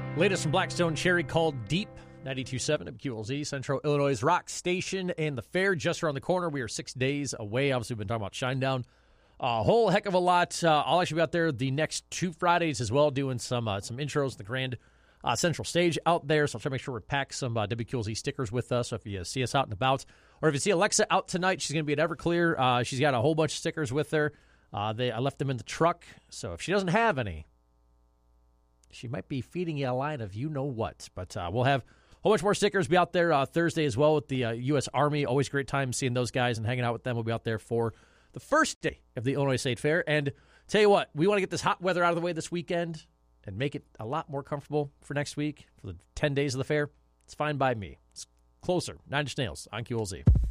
Latest from Blackstone Cherry called Deep, 92.7 WQLZ, Central Illinois' rock station, and the fair just around the corner. We are 6 days away. Obviously, we've been talking about Shinedown a whole heck of a lot. I'll actually be out there the next 2 Fridays as well, doing some intros in the Grand Central Stage out there. So I'll try to make sure we pack some WQLZ stickers with us. So if you see us out and about, or if you see Alexa out tonight, she's going to be at Everclear. She's got a whole bunch of stickers with her. I left them in the truck. So if she doesn't have any, she might be feeding you a line of you-know-what. But we'll have a whole bunch more stickers. Be out there Thursday as well with the U.S. Army. Always a great time seeing those guys and hanging out with them. We'll be out there for the first day of the Illinois State Fair. And tell you what, we want to get this hot weather out of the way this weekend and make it a lot more comfortable for next week, for the 10 days of the fair. It's fine by me. It's closer. 9 Inch Nails on QLZ.